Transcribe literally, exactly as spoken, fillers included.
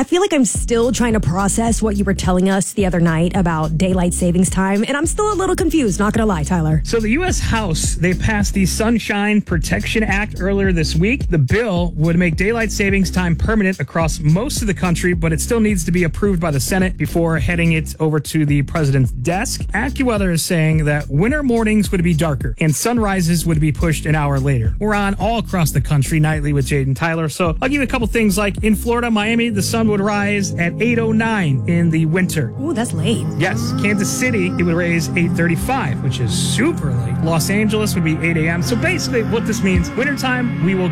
I feel like I'm still trying to process what you were telling us the other night about daylight savings time, and I'm still a little confused, not gonna lie, Tyler. So the U S House, they passed the Sunshine Protection Act earlier this week. The bill would make daylight savings time permanent across most of the country, but it still needs to be approved by the Senate before heading it over to the president's desk. AccuWeather is saying that winter mornings would be darker and sunrises would be pushed an hour later. We're on all across the country nightly with Jade and Tyler, so I'll give you a couple things like in Florida, Miami, the sun would rise at eight oh nine in the winter. Ooh, that's late. Yes, Kansas City, it would raise eight thirty-five, which is super late. Los Angeles would be eight a.m. So basically what this means, wintertime, we will